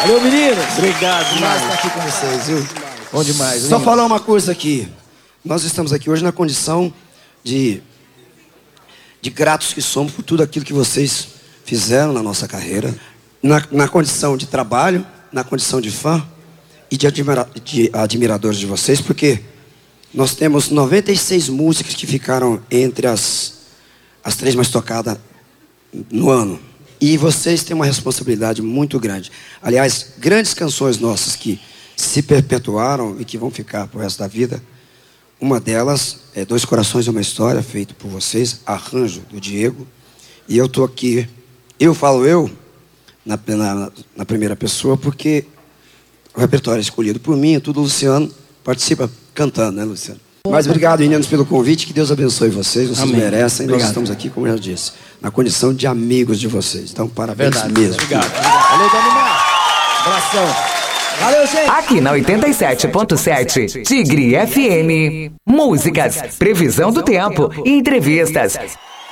Valeu, meninos. Obrigado Demais demais. estar aqui com vocês, viu? Bom demais. Só falar uma coisa aqui. Nós estamos aqui hoje na condição de gratos que somos por tudo aquilo que vocês fizeram na nossa carreira. Na condição de trabalho, na condição de fã e de admiradores de vocês, porque nós temos 96 músicas que ficaram entre as 3 mais tocadas no ano. E vocês têm uma responsabilidade muito grande. Aliás, grandes canções nossas que se perpetuaram e que vão ficar pro resto da vida. Uma delas é Dois Corações e uma História, feito por vocês, arranjo do Diego. E eu tô aqui, eu falo na primeira pessoa, porque o repertório é escolhido por mim, tudo o Luciano participa cantando, né, Luciano? Mas obrigado, meninos, pelo convite, que Deus abençoe vocês merecem. Obrigado. Nós estamos aqui, como eu já disse, na condição de amigos de vocês. Então, parabéns mesmo. Obrigado. Valeu, Danimar. Abração. Valeu, gente. Aqui na 87.7, Tigre FM. Músicas, previsão do tempo e entrevistas.